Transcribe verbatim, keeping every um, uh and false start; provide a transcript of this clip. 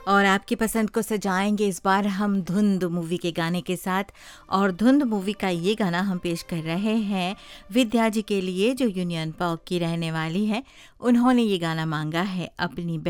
और आपकी पसंद को सजाएंगे इस बार हम धुंध मूवी के गाने के साथ। और धुंध मूवी का ये गाना हम पेश कर रहे हैं विद्या जी के लिए, जो यूनियन पार्क की रहने वाली है। उन्होंने ये गाना मांगा है अपनी